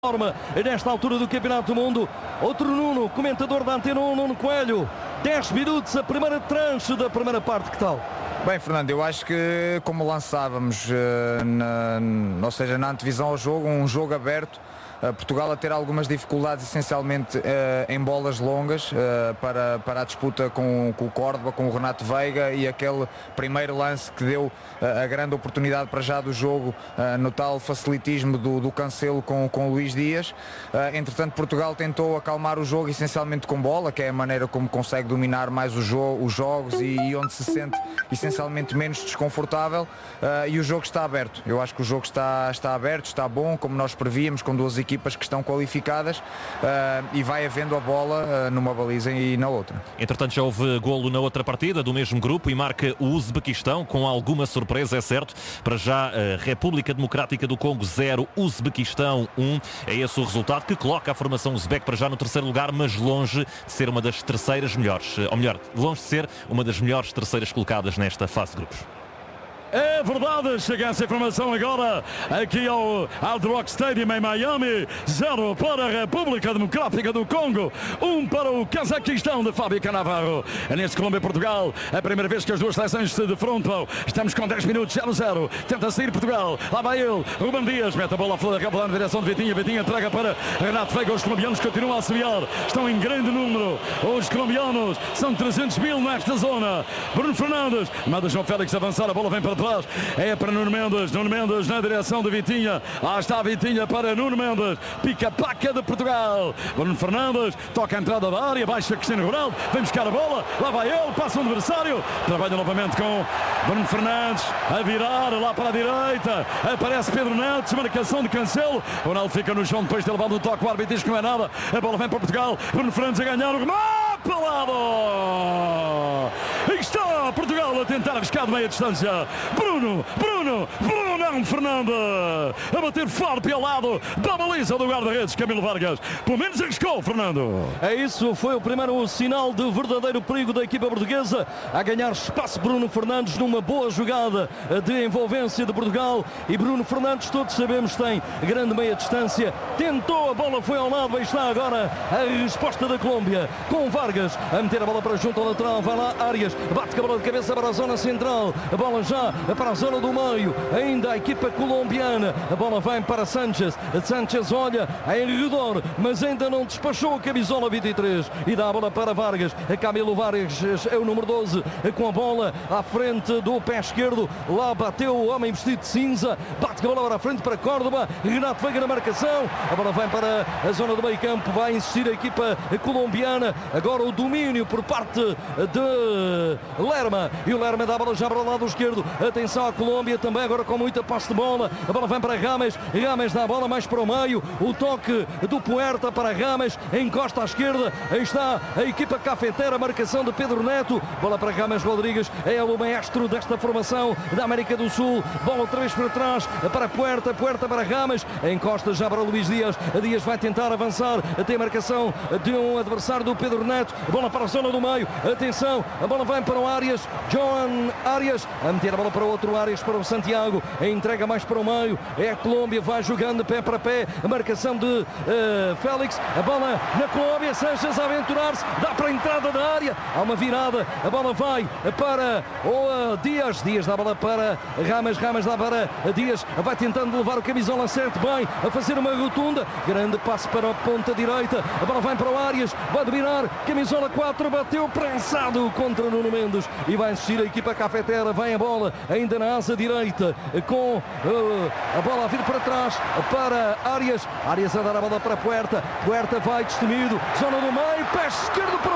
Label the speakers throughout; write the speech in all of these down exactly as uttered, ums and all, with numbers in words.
Speaker 1: Forma nesta altura do Campeonato do Mundo. Outro Nuno, comentador da Antena um, Nuno Coelho. dez minutos, a primeira tranche da primeira parte, que tal?
Speaker 2: Bem, Fernando, eu acho que como lançávamos, na, ou seja, na antevisão ao jogo, um jogo aberto, Portugal a ter algumas dificuldades essencialmente uh, em bolas longas uh, para, para a disputa com, com o Córdoba, com o Renato Veiga, e aquele primeiro lance que deu uh, a grande oportunidade para já do jogo uh, no tal facilitismo do, do Cancelo com, com o Luís Dias. Uh, entretanto, Portugal tentou acalmar o jogo essencialmente com bola, que é a maneira como consegue dominar mais o jo os jogos e, e onde se sente essencialmente menos desconfortável, uh, e o jogo está aberto. Eu acho que o jogo está, está aberto, está bom, como nós prevíamos, com duas equipas equipas que estão qualificadas, uh, e vai havendo a bola uh, numa baliza e na outra.
Speaker 3: Entretanto, já houve golo na outra partida do mesmo grupo e marca o Uzbequistão, com alguma surpresa, é certo. Para já, a República Democrática do Congo zero, Uzbequistão um. É esse o resultado que coloca a formação uzbeque para já no terceiro lugar, mas longe de ser uma das terceiras melhores, ou melhor, longe de ser uma das melhores terceiras colocadas nesta fase de grupos.
Speaker 1: É verdade, chega essa informação agora aqui ao Hard Rock Stadium em Miami. Zero para a República Democrática do Congo, um para o Cazaquistão de Fábio Cannavaro. É neste Colômbia e Portugal, a primeira vez que as duas seleções se defrontam. Estamos com dez minutos, zero a zero. Tenta sair Portugal, lá vai ele, Ruben Dias, mete a bola fora, na direção de Vitinha. Vitinha entrega para Renato Veiga. Os colombianos continuam a semear, estão em grande número. Os colombianos são trezentos mil nesta zona. Bruno Fernandes manda João Félix avançar, a bola vem para é para Nuno Mendes, Nuno Mendes na direção de Vitinha, lá está a Vitinha para Nuno Mendes, pica-paca de Portugal. Bruno Fernandes toca a entrada da área, baixa Cristiano Ronaldo, vem buscar a bola, lá vai ele, passa o adversário, trabalha novamente com Bruno Fernandes a virar lá para a direita, aparece Pedro Neto, marcação de Cancelo, Ronaldo fica no chão depois de ter levado no toque, o árbitro diz que não é nada, a bola vem para Portugal, Bruno Fernandes a ganhar o remate para lado. E está Portugal a tentar buscar de meia distância. Bruno, Bruno, Bruno não, Fernando a bater forte ao lado da baliza do guarda-redes Camilo Vargas. Pelo menos arriscou, Fernando. É isso, foi o primeiro sinal de verdadeiro perigo da equipa portuguesa, a ganhar espaço Bruno Fernandes numa boa jogada de envolvência de Portugal. E Bruno Fernandes, todos sabemos, tem grande meia distância, tentou, a bola foi ao lado, e está agora a resposta da Colômbia, com Vargas a meter a bola para junto ao lateral, vai lá Arias, bate com a bola de cabeça para a zona central, a bola já para a zona do meio, ainda a equipa colombiana, a bola vem para Sanchez, Sanchez olha em redor, mas ainda não despachou a camisola vinte e três, e dá a bola para Vargas, Camilo Vargas é o número doze, com a bola à frente do pé esquerdo, lá bateu o homem vestido de cinza, bate com a bola para a frente para Córdoba, Renato Veiga na marcação, a bola vem para a zona do meio campo, vai insistir a equipa colombiana, agora o domínio por parte de Lerma, e o Lerma dá a bola já para o lado esquerdo, atenção à Colômbia também agora com muita passe de bola, a bola vem para Rames, Rames dá a bola mais para o meio, o toque do Puerta para Rames, encosta à esquerda, aí está a equipa cafetera, marcação de Pedro Neto, bola para Rames Rodrigues, é o maestro desta formação da América do Sul, bola outra vez para trás, para Puerta, Puerta para Rames, encosta já para Luís Dias, Dias vai tentar avançar, tem a marcação de um adversário do Pedro Neto, bola para a zona do meio, atenção, a bola vem para o Arias, Joan Arias, a meter a bola para o outro Arias, para o Santiago, a entrega mais para o meio, é a Colômbia, vai jogando pé para pé, a marcação de uh, Félix, a bola na Colômbia, Sanchez a aventurar-se, dá para a entrada da área, há uma virada, a bola vai para o uh, Dias, Dias dá a bola para Rames, Rames dá para Dias, vai tentando levar o camisola certo, bem, a fazer uma rotunda, grande passe para a ponta direita, a bola vem para o Arias, vai dominar, camisola quatro, bateu prensado contra Nuno Mendes, e vai insistir a equipa cafetera, vem a bola ainda na asa direita, com uh, a bola a vir para trás, para Arias, Arias a dar a bola para Puerta, Puerta vai destemido, zona do meio, pé esquerdo para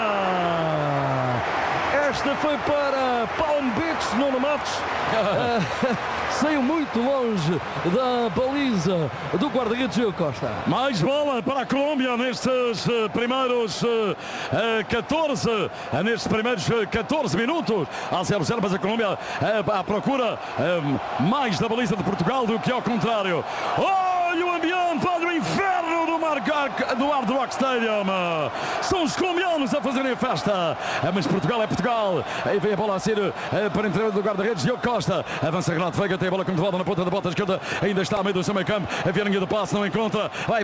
Speaker 1: fora. Esta foi para Palm Beach, Nuno Matos. uh, saiu muito longe da baliza do guarda-redes Diogo Costa.
Speaker 4: Mais bola para a Colômbia nestes uh, primeiros uh, uh, catorze, uh, nestes primeiros uh, catorze minutos. A zero a zero, mas a Colômbia uh, à procura uh, mais da baliza de Portugal do que ao contrário. Olha o ambiente, olha o inferno do Marcão.
Speaker 1: do Hard Rock Stadium. São os colombianos a fazerem festa. Mas Portugal é Portugal. Aí vem a bola a ser para a entrada do guarda-redes, Diogo Costa. Avança Renato Veiga, tem a bola com de volta na ponta da bota esquerda. Ainda está a meio do seu meio campo. A Vieira do passe, não encontra. Vai